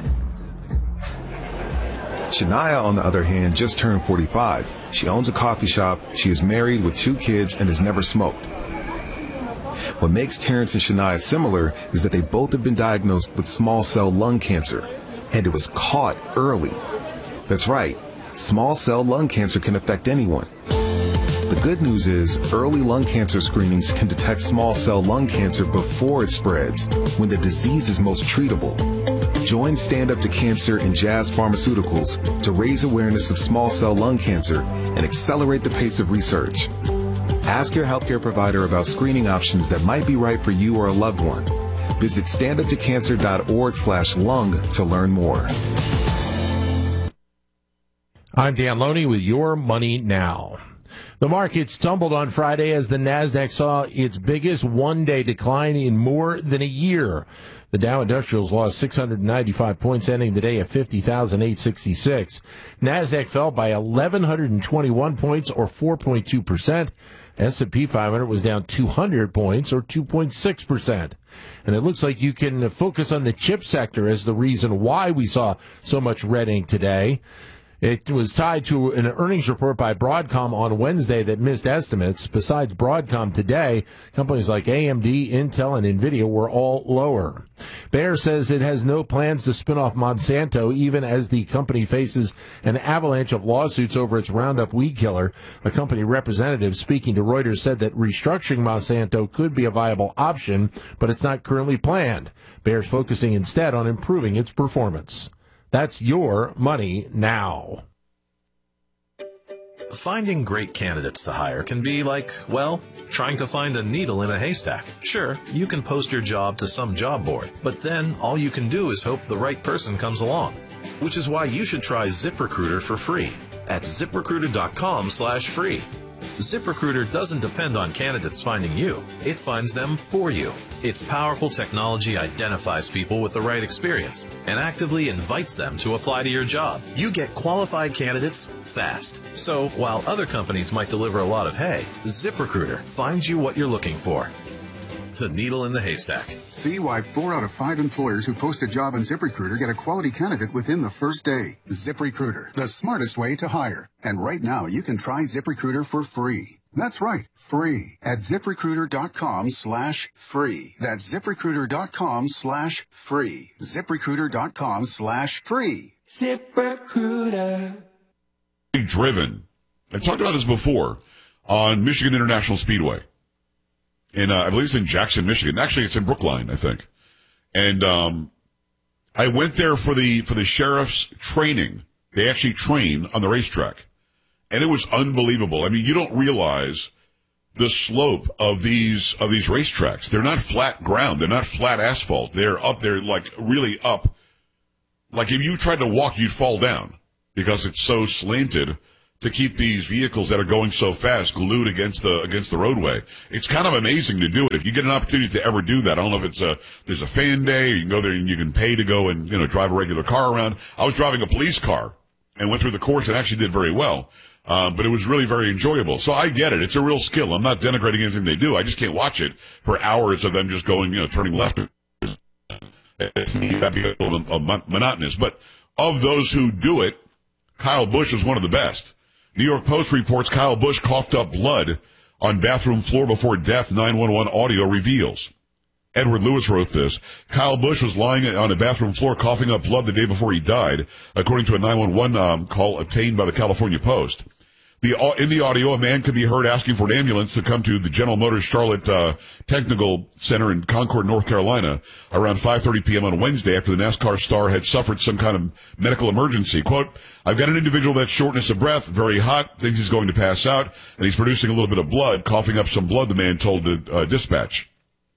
Shania, on the other hand, just turned forty-five. She owns a coffee shop. She is married with two kids and has never smoked. What makes Terrence and Shania similar is that they both have been diagnosed with small cell lung cancer, and it was caught early. That's right. Small cell lung cancer can affect anyone. The good news is early lung cancer screenings can detect small cell lung cancer before it spreads, when the disease is most treatable. Join Stand Up to Cancer and Jazz Pharmaceuticals to raise awareness of small cell lung cancer and accelerate the pace of research. Ask your healthcare provider about screening options that might be right for you or a loved one. Visit stand up to cancer dot org slash lung to learn more. I'm Dan Loney with Your Money Now. The market stumbled on Friday as the NASDAQ saw its biggest one-day decline in more than a year. The Dow Industrials lost six hundred ninety-five points, ending the day at fifty thousand eight hundred sixty-six. NASDAQ fell by one thousand one hundred twenty-one points, or four point two percent. S and P five hundred was down two hundred points, or two point six percent. And it looks like you can focus on the chip sector as the reason why we saw so much red ink today. It was tied to an earnings report by Broadcom on Wednesday that missed estimates. Besides Broadcom today, companies like A M D, Intel, and NVIDIA were all lower. Bayer says it has no plans to spin off Monsanto, even as the company faces an avalanche of lawsuits over its Roundup weed killer. A company representative speaking to Reuters said that restructuring Monsanto could be a viable option, but it's not currently planned. Bayer's focusing instead on improving its performance. That's Your Money Now. Finding great candidates to hire can be like, well, trying to find a needle in a haystack. Sure, you can post your job to some job board, but then all you can do is hope the right person comes along. Which is why you should try ZipRecruiter for free at zip recruiter dot com slash free. ZipRecruiter doesn't depend on candidates finding you. It finds them for you. Its powerful technology identifies people with the right experience and actively invites them to apply to your job. You get qualified candidates fast. So while other companies might deliver a lot of hay, ZipRecruiter finds you what you're looking for. The needle in the haystack. See why four out of five employers who post a job on ZipRecruiter get a quality candidate within the first day. ZipRecruiter, the smartest way to hire. And right now, you can try ZipRecruiter for free. That's right, free at ZipRecruiter.com slash free. That's ZipRecruiter.com slash free. ZipRecruiter.com slash free. ZipRecruiter. Driven. I talked about this before on Michigan International Speedway. In, uh, I believe it's in Jackson, Michigan. Actually, it's in Brookline, I think. And, um, I went there for the, for the sheriff's training. They actually train on the racetrack. And it was unbelievable. I mean, you don't realize the slope of these, of these racetracks. They're not flat ground. They're not flat asphalt. They're up there, like, really up. Like, if you tried to walk, you'd fall down because it's so slanted to keep these vehicles that are going so fast glued against the against the roadway. It's kind of amazing to do it. If you get an opportunity to ever do that, I don't know if it's a there's a fan day, or you can go there and you can pay to go and, you know, drive a regular car around. I was driving a police car and went through the course and actually did very well. Um, but it was really very enjoyable. So I get it. It's a real skill. I'm not denigrating anything they do. I just can't watch it for hours of them just going, you know, turning left. That'd be a little monotonous. But of those who do it, Kyle Busch is one of the best. New York Post reports Kyle Busch coughed up blood on bathroom floor before death, nine one one audio reveals. Edward Lewis wrote this. Kyle Busch was lying on a bathroom floor coughing up blood the day before he died, according to a nine one one um, call obtained by the California Post. The, in the audio, a man could be heard asking for an ambulance to come to the General Motors Charlotte uh, Technical Center in Concord, North Carolina, around five thirty p.m. on Wednesday after the NASCAR star had suffered some kind of medical emergency. Quote, I've got an individual that's shortness of breath, very hot, thinks he's going to pass out, and he's producing a little bit of blood, coughing up some blood, the man told the uh, dispatch.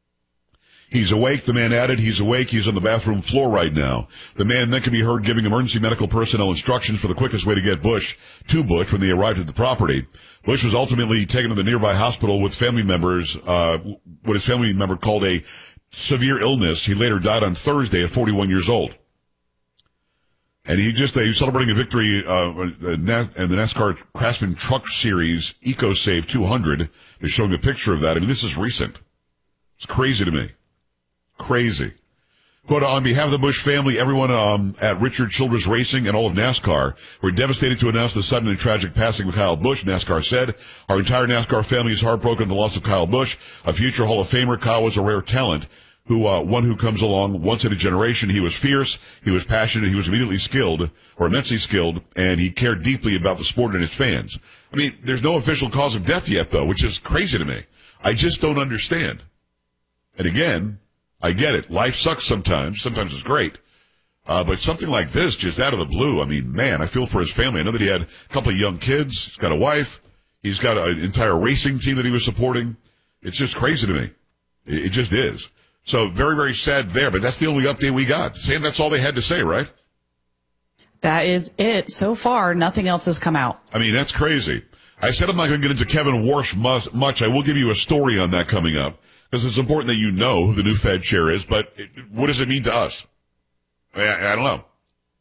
He's awake, the man added. He's awake. He's on the bathroom floor right now. The man then can be heard giving emergency medical personnel instructions for the quickest way to get Busch to Busch when they arrived at the property. Busch was ultimately taken to the nearby hospital with family members, uh, what his family member called a severe illness. He later died on Thursday at forty-one years old. And he just, uh, he was celebrating a victory, uh, in the NASCAR Craftsman Truck Series EcoSave two hundred. They're showing a picture of that. I mean, this is recent. It's crazy to me. Crazy. Quote, on behalf of the Busch family, everyone um, at Richard Childress Racing and all of NASCAR, we're devastated to announce the sudden and tragic passing of Kyle Busch, NASCAR said. Our entire NASCAR family is heartbroken at the loss of Kyle Busch, a future Hall of Famer. Kyle was a rare talent, who uh, one who comes along once in a generation. He was fierce, he was passionate, he was immediately skilled, or immensely skilled, and he cared deeply about the sport and its fans. I mean, there's no official cause of death yet, though, which is crazy to me. I just don't understand. And again, I get it. Life sucks sometimes. Sometimes it's great. Uh, but something like this, just out of the blue, I mean, man, I feel for his family. I know that he had a couple of young kids. He's got a wife. He's got an entire racing team that he was supporting. It's just crazy to me. It, it just is. So very, very sad there. But that's the only update we got. Sam, that's all they had to say, right? That is it. So far, nothing else has come out. I mean, that's crazy. I said I'm not going to get into Kevin Warsh much. I will give you a story on that coming up, because it's important that you know who the new Fed chair is, but it, what does it mean to us? I, I don't know.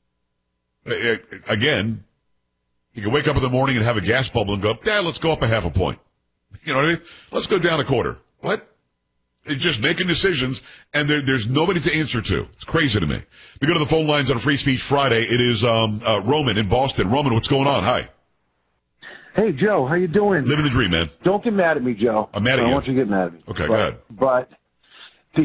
It, it, again, you can wake up in the morning and have a gas bubble and go, yeah, let's go up a half a point. You know what I mean? Let's go down a quarter. What? It's just making decisions, and there, there's nobody to answer to. It's crazy to me. We go to the phone lines on a Free Speech Friday. It is um, uh, Roman in Boston. Roman, what's going on? Hi. Hey, Joe, how you doing? Living the dream, man. Don't get mad at me, Joe. I'm mad at I you. I don't want you to get mad at me. Okay, but, go ahead. But the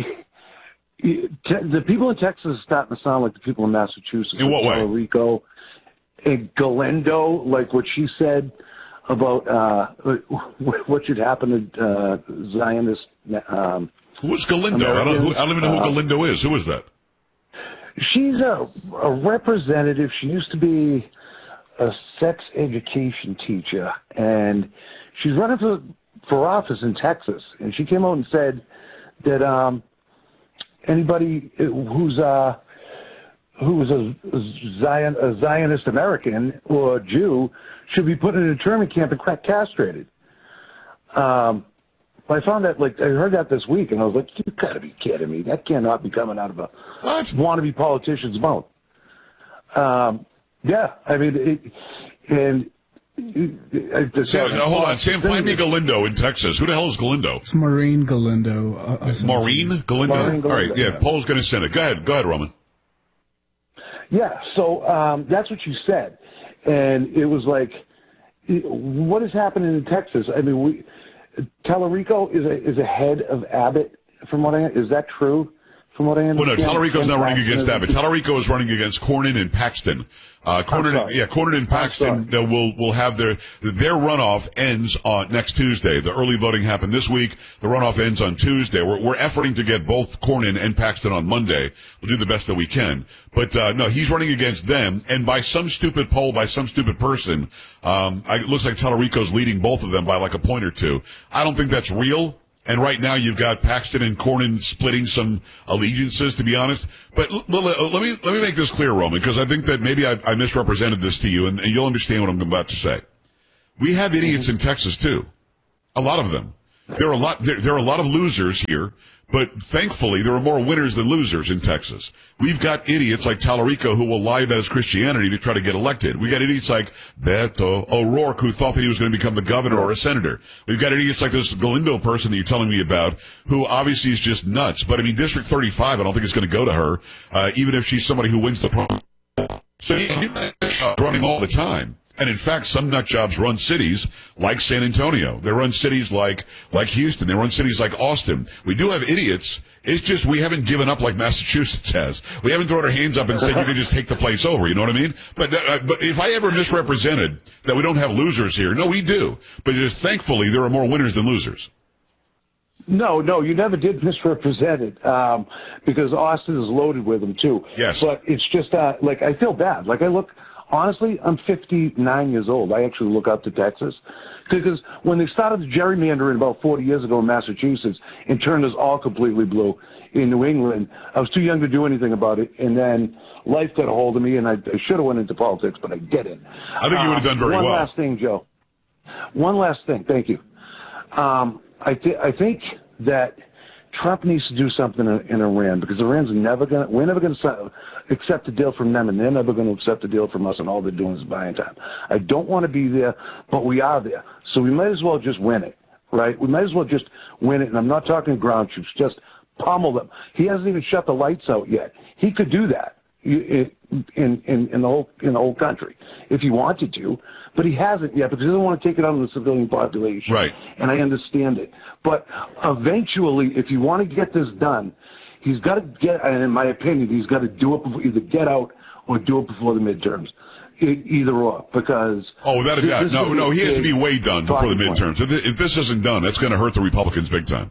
the people in Texas are starting to sound like the people in Massachusetts. In what way? Puerto Rico and Galindo, like what she said about uh, what should happen to uh, Zionist. Um, who is Galindo? I don't, who, I don't even know who uh, Galindo is. Who is that? She's a, a representative. She used to be a sex education teacher, and she's running for for office in Texas. And she came out and said that um, anybody who's uh, who's a Zion a Zionist American or a Jew should be put in a internment camp and crack castrated. Um, I found that, like, I heard that this week, and I was like, you gotta be kidding me. That cannot be coming out of a what? wannabe politician's mouth. Um, Yeah, I mean, it, and uh, Sam, uh, hold on, Sam. Find me Galindo in Texas. Who the hell is Galindo? It's Maureen Galindo. Uh, uh, Maureen Galindo. Maureen Galindo. All right, yeah. Paul's going to send it. Go ahead, go ahead, Roman. Yeah, so um, that's what you said, and it was like, what is happening in Texas? I mean, we Tallarico is a is ahead of Abbott, from what I is that true? From what I understand. Well, no, Tallarico's not running against Abbott. Tallarico is running against Cornyn and Paxton. Uh, Cornyn, yeah, Cornyn and Paxton uh, will will have their their runoff ends on next Tuesday. The early voting happened this week. The runoff ends on Tuesday. We're we're efforting to get both Cornyn and Paxton on Monday. We'll do the best that we can. But uh, no, he's running against them, and by some stupid poll, by some stupid person, um, it looks like Tallarico's leading both of them by like a point or two. I don't think that's real. And right now you've got Paxton and Cornyn splitting some allegiances, to be honest. But l- l- let me let me make this clear, Roman, because I think that maybe I, I misrepresented this to you, and, and you'll understand what I'm about to say. We have idiots in Texas too, a lot of them. There are a lot. There, there are a lot of losers here, but thankfully there are more winners than losers in Texas. We've got idiots like Tallarico who will lie about his Christianity to try to get elected. We got idiots like Beto O'Rourke who thought that he was going to become the governor or a senator. We've got idiots like this Galindo person that you're telling me about, who obviously is just nuts. But I mean, District thirty-five, I don't think it's going to go to her, uh, even if she's somebody who wins the pro. So he's running all the time. And in fact, some nut jobs run cities like San Antonio. They run cities like, like Houston. They run cities like Austin. We do have idiots. It's just we haven't given up like Massachusetts has. We haven't thrown our hands up and said you can just take the place over. You know what I mean? But, uh, but if I ever misrepresented that we don't have losers here, no, we do. But just thankfully, there are more winners than losers. No, no, you never did misrepresent it, um, because Austin is loaded with them too. Yes. But it's just, uh, like, I feel bad. Like, I look, honestly, I'm fifty-nine years old. I actually look up to Texas. Because when they started the gerrymandering about forty years ago in Massachusetts and turned us all completely blue in New England, I was too young to do anything about it. And then life got a hold of me, and I, I should have went into politics, but I didn't. I think you would have done very uh, one well. One last thing, Joe. One last thing. Thank you. Um, I, th- I think that Trump needs to do something in, in Iran, because Iran's never going to, we're never going to accept a deal from them, and they're never going to accept a deal from us, and all they're doing is buying time. I don't want to be there, but we are there. So we might as well just win it, right? We might as well just win it, and I'm not talking ground troops, just pummel them. He hasn't even shut the lights out yet. He could do that in, in, in, in the whole, in the whole country if he wanted to, but he hasn't yet because he doesn't want to take it out on the civilian population. Right. And I understand it. But eventually, if you want to get this done, he's got to get, and in my opinion, he's got to do it before, either get out or do it before the midterms. E- either or, because... Oh, without a this- doubt. this No, is no, a he has to big be way done before the talking point. midterms. If th- if this isn't done, that's going to hurt the Republicans big time.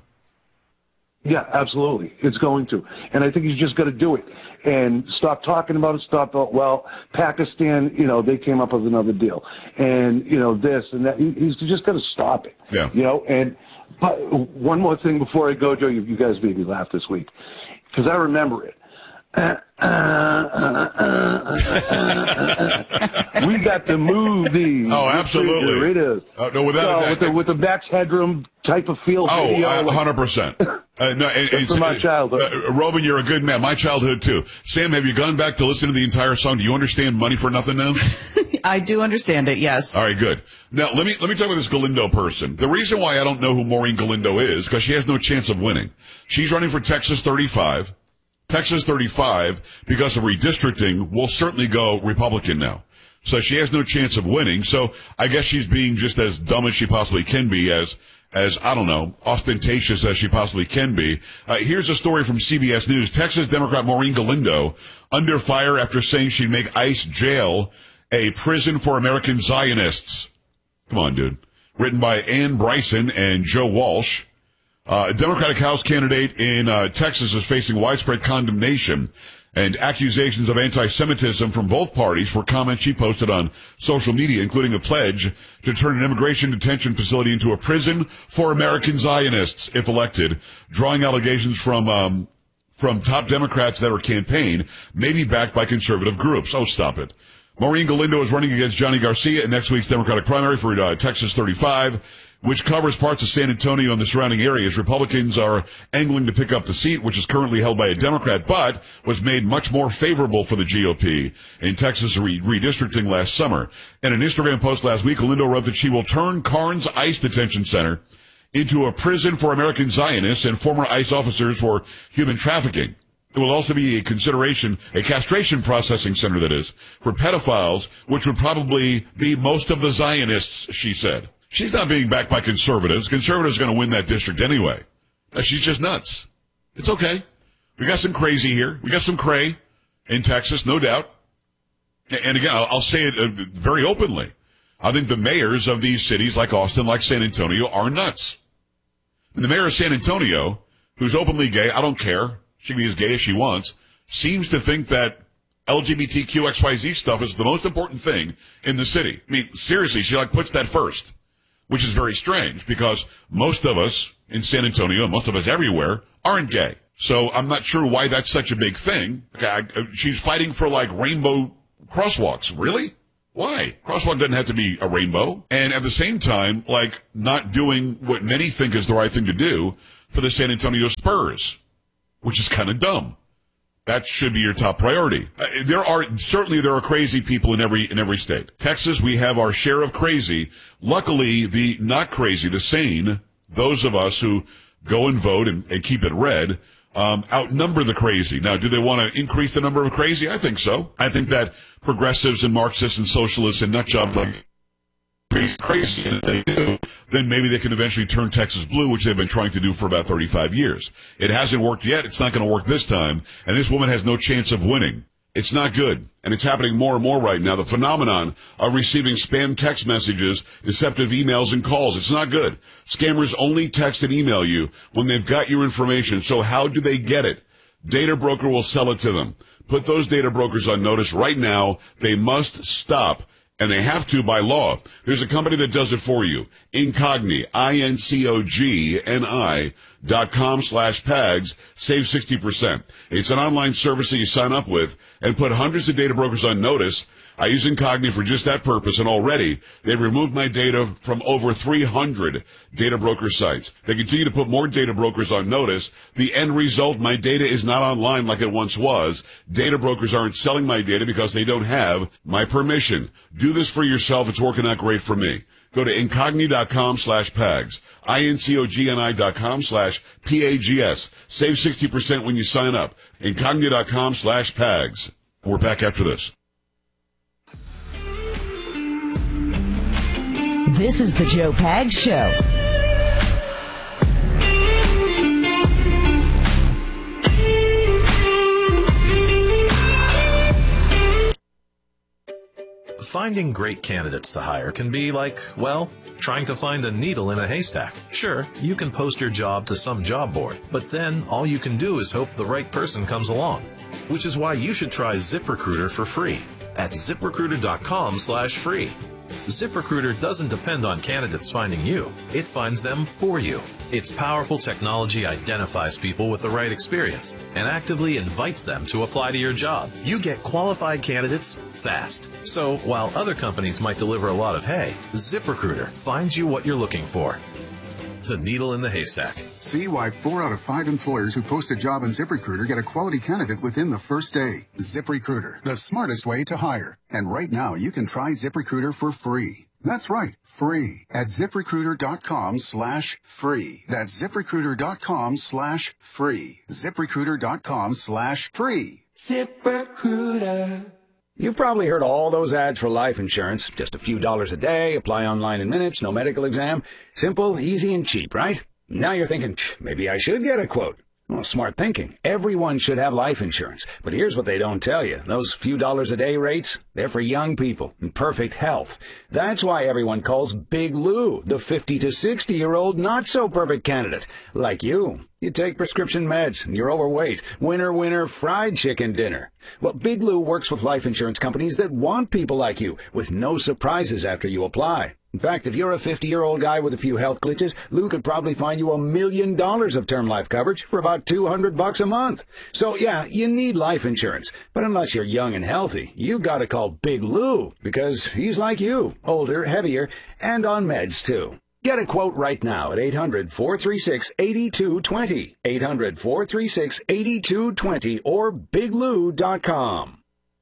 Yeah, absolutely. It's going to. And I think he's just got to do it and stop talking about it. Stop, uh, well, Pakistan, you know, they came up with another deal. And, you know, this and that. He, he's just got to stop it. Yeah. You know, and but one more thing before I go, Joe, you, you guys made me laugh this week because I remember it. Uh, uh, uh, uh, uh, uh, we got the movie. Oh, absolutely. There it is. Uh, no, without so, a doubt. with the, with the Max Headroom type of feel. Oh, video, uh, like- one hundred percent. Uh, no, and, and, From my childhood. Uh, Robin, you're a good man. My childhood, too. Sam, have you gone back to listen to the entire song? Do you understand Money for Nothing now? I do understand it, yes. All right, good. Now, let me let me talk about this Galindo person. The reason why I don't know who Maureen Galindo is, because she has no chance of winning. She's running for Texas thirty-five. Texas thirty-five, because of redistricting, will certainly go Republican now. So she has no chance of winning. So I guess she's being just as dumb as she possibly can be, as, as I don't know, ostentatious as she possibly can be. Uh, here's a story from C B S News. Texas Democrat Maureen Galindo under fire after saying she'd make ICE jail a prison for American Zionists. Come on, dude. Written by Ann Bryson and Joe Walsh. Uh, a Democratic House candidate in uh, Texas is facing widespread condemnation and accusations of anti-Semitism from both parties for comments she posted on social media, including a pledge to turn an immigration detention facility into a prison for American Zionists if elected, drawing allegations from um, from top Democrats that her campaign may be backed by conservative groups. Oh, stop it. Maureen Galindo is running against Johnny Garcia in next week's Democratic primary for uh, Texas thirty-five. which covers parts of San Antonio and the surrounding areas. Republicans are angling to pick up the seat, which is currently held by a Democrat, but was made much more favorable for the G O P in Texas re- redistricting last summer. In an Instagram post last week, Galindo wrote that she will turn Carnes ICE Detention Center into a prison for American Zionists and former ICE officers for human trafficking. It will also be a consideration, a castration processing center, that is, for pedophiles, which would probably be most of the Zionists, she said. She's not being backed by conservatives. Conservatives are going to win that district anyway. Uh, She's just nuts. It's okay. We got some crazy here. We got some cray in Texas, no doubt. And again, I'll, I'll say it uh, very openly. I think the mayors of these cities, like Austin, like San Antonio, are nuts. And the mayor of San Antonio, who's openly gay, I don't care. She can be as gay as she wants, seems to think that L G B T Q X Y Z stuff is the most important thing in the city. I mean, seriously, she like puts that first, which is very strange because most of us in San Antonio, most of us everywhere, aren't gay. So I'm not sure why that's such a big thing. Okay, I, she's fighting for like rainbow crosswalks. Really? Why? Crosswalk doesn't have to be a rainbow. And at the same time, like not doing what many think is the right thing to do for the San Antonio Spurs, which is kind of dumb. That should be your top priority. Uh, there are, certainly there are crazy people in every, in every state. Texas, we have our share of crazy. Luckily, the not crazy, the sane, those of us who go and vote and, and keep it red, um, outnumber the crazy. Now, do they want to increase the number of crazy? I think so. I think that progressives and Marxists and socialists and nutjobs like crazy, and if they do, then maybe they can eventually turn Texas blue, which they've been trying to do for about thirty-five years. It hasn't worked yet. It's not going to work this time. And this woman has no chance of winning. It's not good. And it's happening more and more right now. The phenomenon of receiving spam text messages, deceptive emails, and calls. It's not good. Scammers only text and email you when they've got your information. So how do they get it? Data broker will sell it to them. Put those data brokers on notice right now. They must stop. And they have to by law. There's a company that does it for you. Incogni, I N C O G N I dot com slash PAGS. Save sixty percent. It's an online service that you sign up with and put hundreds of data brokers on notice. I use Incogni for just that purpose, and already they've removed my data from over three hundred data broker sites. They continue to put more data brokers on notice. The end result, my data is not online like it once was. Data brokers aren't selling my data because they don't have my permission. Do this for yourself. It's working out great for me. Go to incogni dot com slash PAGS. I N C O G N I dot com slash P A G S. Save sixty percent when you sign up. Incogni dot com slash PAGS. We're back after this. This is the Joe Pags Show. Finding great candidates to hire can be like, well, trying to find a needle in a haystack. Sure, you can post your job to some job board, but then all you can do is hope the right person comes along. Which is why you should try ZipRecruiter for free at ziprecruiter dot com slash free. ZipRecruiter doesn't depend on candidates finding you. It finds them for you. Its powerful technology identifies people with the right experience and actively invites them to apply to your job. You get qualified candidates fast. So while other companies might deliver a lot of hay, ZipRecruiter finds you what you're looking for. The needle in the haystack. See why four out of five employers who post a job on ZipRecruiter get a quality candidate within the first day. ZipRecruiter, the smartest way to hire. And right now, you can try ZipRecruiter for free. That's right, free at ziprecruiter dot com slash free. That's ziprecruiter dot com slash free. ziprecruiter dot com slash free. ZipRecruiter. You've probably heard all those ads for life insurance. Just a few dollars a day, apply online in minutes, no medical exam. Simple, easy, and cheap, right? Now you're thinking, maybe I should get a quote. Well, smart thinking. Everyone should have life insurance. But here's what they don't tell you. Those few dollars a day rates, they're for young people in perfect health. That's why everyone calls Big Lou the fifty to sixty-year-old not-so-perfect candidate. Like you. You take prescription meds, and you're overweight. Winner, winner, fried chicken dinner. Well, Big Lou works with life insurance companies that want people like you, with no surprises after you apply. In fact, if you're a fifty-year-old guy with a few health glitches, Lou could probably find you a million dollars of term life coverage for about two hundred bucks a month. So, yeah, you need life insurance. But unless you're young and healthy, you gotta call Big Lou, because he's like you, older, heavier, and on meds, too. Get a quote right now at eight hundred, four three six, eight two two zero, eight hundred, four three six, eight two two zero, or big lou dot com.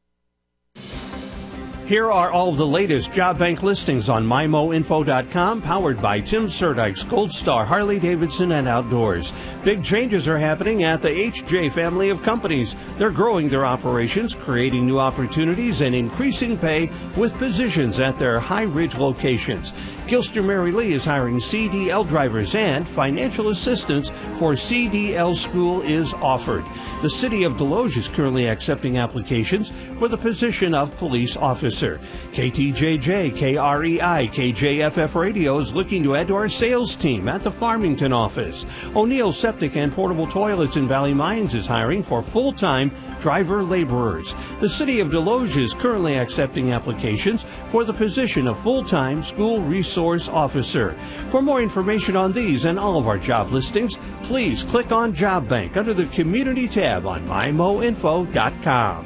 Here are all of the latest job bank listings on my mo info dot com, powered by Tim Surdykes, Gold Star, Harley-Davidson, and Outdoors. Big changes are happening at the H J family of companies. They're growing their operations, creating new opportunities, and increasing pay with positions at their High Ridge locations. Gilster Mary Lee is hiring C D L drivers, and financial assistance for C D L school is offered. The city of Deloge is currently accepting applications for the position of police officer. K T J J, K R E I, K J F F Radio is looking to add to our sales team at the Farmington office. O'Neill Septic and Portable Toilets in Valley Mines is hiring for full-time driver laborers. The city of Deloge is currently accepting applications for the position of full-time school resource officer. For more information on these and all of our job listings, please click on Job Bank under the Community tab on my mo info dot com.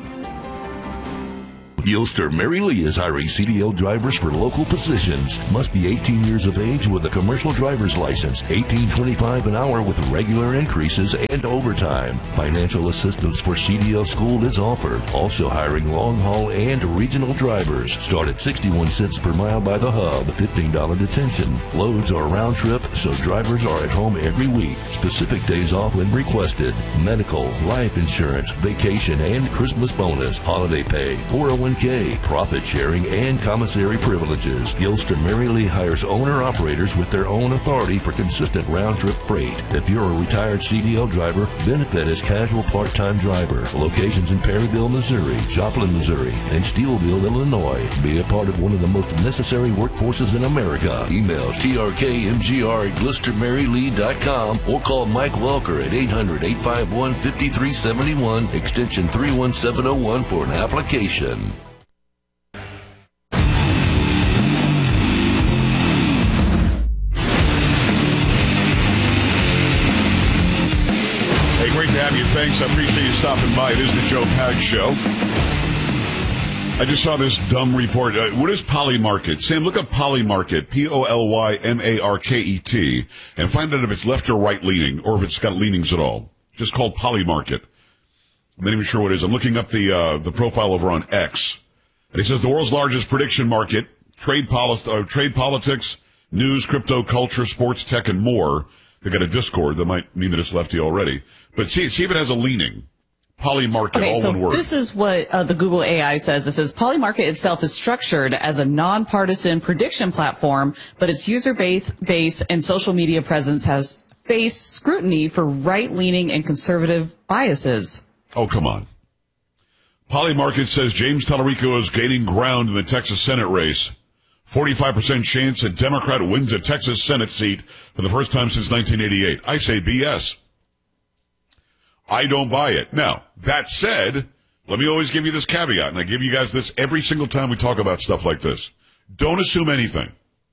Gilster Mary Lee is hiring C D L drivers for local positions. Must be eighteen years of age with a commercial driver's license. eighteen twenty-five an hour with regular increases and overtime. Financial assistance for C D L school is offered. Also hiring long haul and regional drivers. Start at sixty-one cents per mile by the hub. fifteen dollars detention. Loads are round trip, so drivers are at home every week. Specific days off when requested. Medical, life insurance, vacation, and Christmas bonus. Holiday pay, four oh one k, profit sharing, and commissary privileges. Gilster Mary Lee hires owner-operators with their own authority for consistent round-trip freight. If you're a retired C D L driver, benefit as casual part-time driver. Locations in Perryville, Missouri, Joplin, Missouri, and Steelville, Illinois. Be a part of one of the most necessary workforces in America. Email T R K M G R at glister mary lee dot com or call Mike Welker at eight hundred, eight five one, five three seven one, extension three one seven oh one for an application. Great to have you. Thanks. I appreciate you stopping by. It is the Joe Pags Show. I just saw this dumb report. Uh, what is Polymarket? Sam, look up Polymarket, P O L Y M A R K E T, and find out if it's left or right leaning, or if it's got leanings at all. Just called Polymarket. I'm not even sure what it is. I'm looking up the uh, the profile over on X. And it says the world's largest prediction market, trade, poli- uh, trade politics, news, crypto, culture, sports, tech, and more. They got a Discord. That might mean that it's lefty already. But see, see if it has a leaning. Polymarket, okay, all so one word. This is what uh, the Google A I says. It says Polymarket itself is structured as a nonpartisan prediction platform, but its user base, base and social media presence has faced scrutiny for right-leaning and conservative biases. Oh, come on. Polymarket says James Tallarico is gaining ground in the Texas Senate race. forty-five percent chance a Democrat wins a Texas Senate seat for the first time since nineteen eighty-eight. I say B S. I don't buy it. Now, that said, let me always give you this caveat, and I give you guys this every single time we talk about stuff like this. Don't assume anything.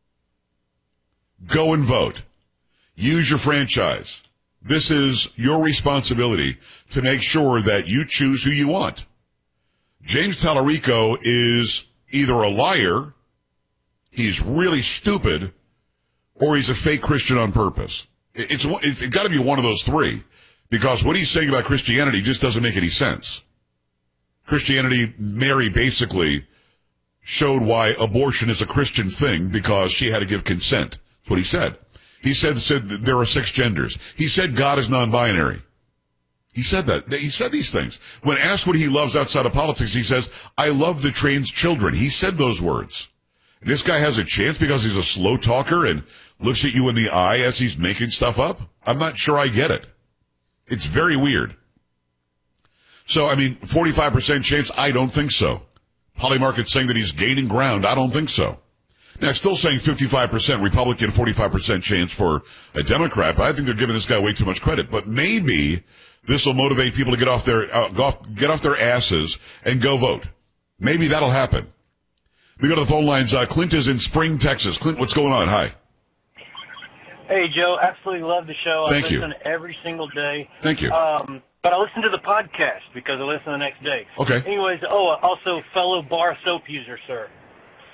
Go and vote. Use your franchise. This is your responsibility to make sure that you choose who you want. James Tallarico is either a liar, he's really stupid, or he's a fake Christian on purpose. It's, it's, it's got to be one of those three. Because what he's saying about Christianity just doesn't make any sense. Christianity, Mary basically showed why abortion is a Christian thing because she had to give consent. That's what he said. He said, said that there are six genders. He said God is non-binary. He said that. He said these things. When asked what he loves outside of politics, he says, I love the trans children. He said those words. And this guy has a chance because he's a slow talker and looks at you in the eye as he's making stuff up? I'm not sure I get it. It's very weird. So, I mean, forty-five percent chance? I don't think so. Polymarket saying that he's gaining ground? I don't think so. Now, still saying fifty-five percent Republican, forty-five percent chance for a Democrat, but I think they're giving this guy way too much credit. But maybe this will motivate people to get off their, uh, go off, get off their asses and go vote. Maybe that'll happen. We go to the phone lines. Uh, Clint is in Spring, Texas. Clint, what's going on? Hi. Hey, Joe, absolutely love the show. Thank I you. listen every single day. Thank you. Um, but I listen to the podcast because I listen the next day. Okay. Anyways, oh, also fellow bar soap user, sir.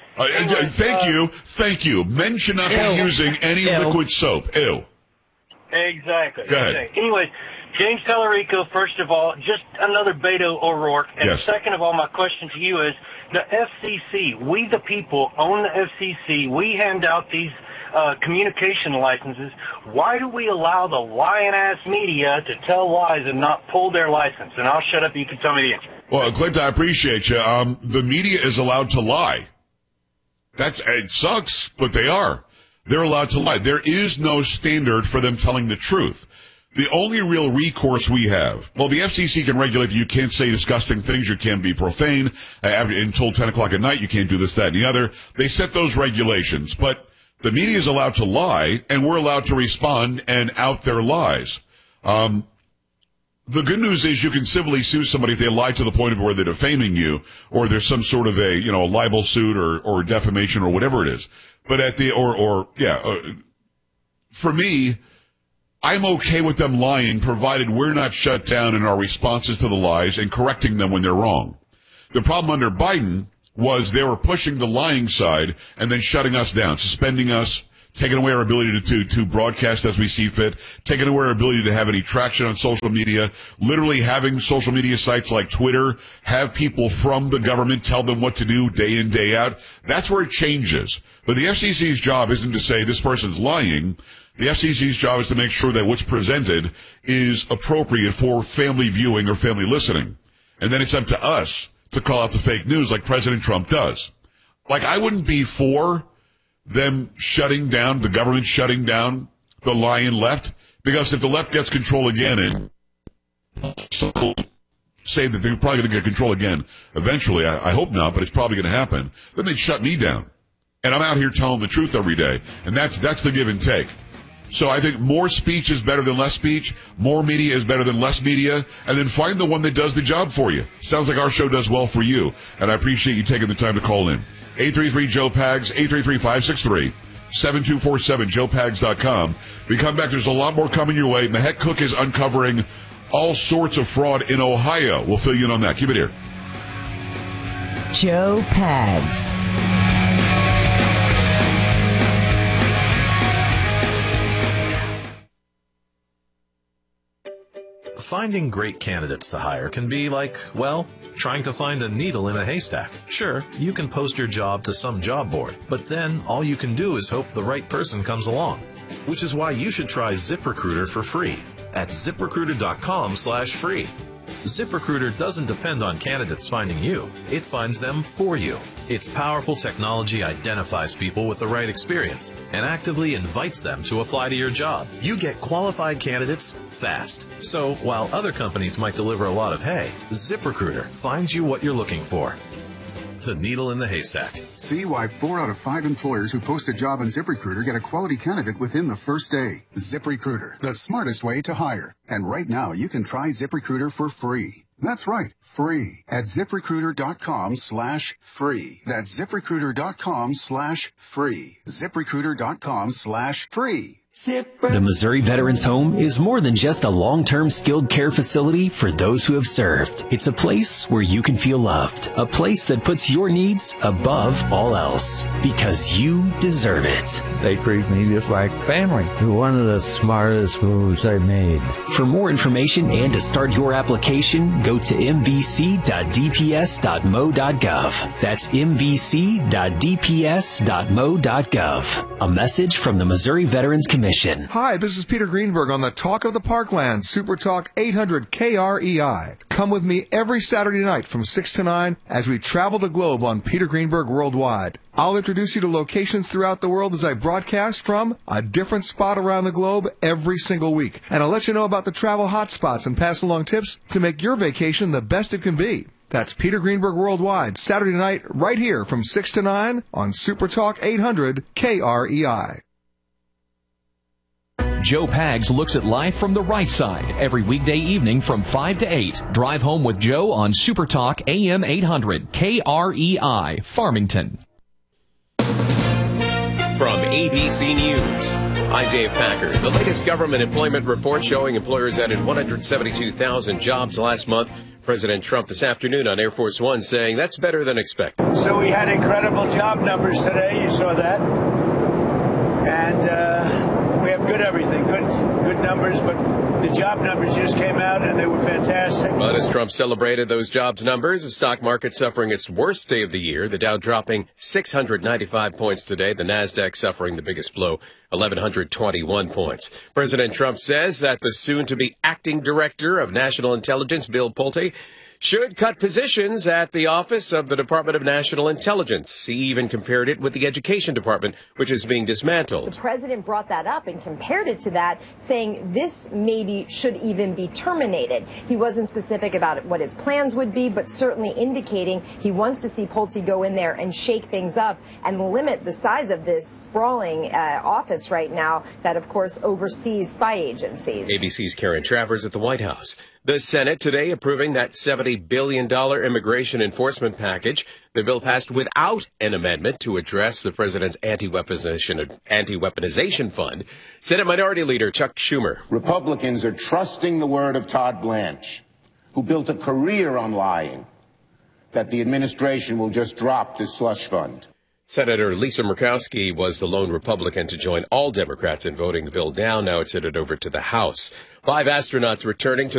Uh, uh, thank you, thank you. Men should not Ew. be using any Ew. liquid soap. Ew. Exactly. Go ahead. Okay. Anyways, James Tallarico, first of all, just another Beto O'Rourke. And Yes. second of all, my question to you is, the F C C, we the people own the F C C. We hand out these uh, communication licenses. Why do we allow the lying-ass media to tell lies and not pull their license? And I'll shut up. You can tell me the answer. Well, Clint, I appreciate you. Um, the media is allowed to lie. That's, it sucks, but they are. They're allowed to lie. There is no standard for them telling the truth. The only real recourse we have, well, the F C C can regulate you. You can't say disgusting things. You can't be profane. Uh, until ten o'clock at night, you can't do this, that, and the other. They set those regulations. But the media is allowed to lie, and we're allowed to respond and out their lies. Um, the good news is you can civilly sue somebody if they lie to the point of where they're defaming you, or there's some sort of a, you know, a libel suit or, or defamation or whatever it is. But at the, or, or, yeah, uh, for me, I'm okay with them lying, provided we're not shut down in our responses to the lies and correcting them when they're wrong. The problem under Biden was they were pushing the lying side and then shutting us down, suspending us, taking away our ability to, to, to broadcast as we see fit, taking away our ability to have any traction on social media, literally having social media sites like Twitter have people from the government tell them what to do day in, day out. That's where it changes. But the F C C's job isn't to say this person's lying. The F C C's job is to make sure that what's presented is appropriate for family viewing or family listening. And then it's up to us to call out the fake news like President Trump does. Like, I wouldn't be for them shutting down, the government shutting down the lying left, because if the left gets control again and say that they're probably going to get control again eventually, I, I hope not, but it's probably going to happen, then they'd shut me down. And I'm out here telling the truth every day. And that's, that's the give and take. So I think more speech is better than less speech. More media is better than less media. And then find the one that does the job for you. Sounds like our show does well for you. And I appreciate you taking the time to call in. eight three three, Joe Pags, eight three three, five six three, seven two four seven, joe pags dot com. We come back. There's a lot more coming your way. Mahek Cook is uncovering all sorts of fraud in Ohio. We'll fill you in on that. Keep it here. Joe Pags. Finding great candidates to hire can be like, well, trying to find a needle in a haystack. Sure, you can post your job to some job board, but then all you can do is hope the right person comes along. Which is why you should try ZipRecruiter for free at ZipRecruiter.com slash free. ZipRecruiter doesn't depend on candidates finding you. It finds them for you. Its powerful technology identifies people with the right experience and actively invites them to apply to your job. You get qualified candidates fast. So while other companies might deliver a lot of hay, ZipRecruiter finds you what you're looking for. The needle in the haystack. See why four out of five employers who post a job on ZipRecruiter get a quality candidate within the first day. ZipRecruiter, the smartest way to hire. And right now, you can try ZipRecruiter for free. That's right, free at ZipRecruiter.com slash free. That's ZipRecruiter.com slash free. ZipRecruiter.com slash free. The Missouri Veterans Home is more than just a long-term skilled care facility for those who have served. It's a place where you can feel loved, a place that puts your needs above all else, because you deserve it. They treat me just like family. One of the smartest moves I made. For more information and to start your application, go to m v c dot d p s dot m o dot gov. That's m v c dot d p s dot m o dot gov. A message from the Missouri Veterans Commission. Hi, this is Peter Greenberg on the Talk of the Parkland, Super Talk eight hundred K R E I. Come with me every Saturday night from six to nine as we travel the globe on Peter Greenberg Worldwide. I'll introduce you to locations throughout the world as I broadcast from a different spot around the globe every single week. And I'll let you know about the travel hotspots and pass along tips to make your vacation the best it can be. That's Peter Greenberg Worldwide, Saturday night, right here from six to nine on Super Talk eight hundred K R E I. Joe Pags looks at life from the right side every weekday evening from five to eight. Drive home with Joe on Super Talk A M eight hundred K R E I, Farmington. From A B C News, I'm Dave Packer. The latest government employment report showing employers added one hundred seventy-two thousand jobs last month. President Trump this afternoon on Air Force One saying that's better than expected. So we had incredible job numbers today. You saw that. And uh, we have good everything, good good numbers, but the job numbers just came out and they were fantastic. But as Trump celebrated those jobs numbers, the stock market suffering its worst day of the year, the Dow dropping six hundred ninety-five points today, the NASDAQ suffering the biggest blow, eleven twenty-one points. President Trump says that the soon-to-be acting director of national intelligence, Bill Pulte, should cut positions at the Office of the Department of National Intelligence. He even compared it with the Education Department, which is being dismantled. The president brought that up and compared it to that, saying this maybe should even be terminated. He wasn't specific about what his plans would be, but certainly indicating he wants to see Pulte go in there and shake things up and limit the size of this sprawling uh, office right now that, of course, oversees spy agencies. A B C's Karen Travers at the White House. The Senate today approving that seventy billion dollars immigration enforcement package. The bill passed without an amendment to address the president's anti-weaponization, anti-weaponization fund. Senate Minority Leader Chuck Schumer. Republicans are trusting the word of Todd Blanche, who built a career on lying, that the administration will just drop this slush fund. Senator Lisa Murkowski was the lone Republican to join all Democrats in voting the bill down. Now it's headed over to the House. Five astronauts returning to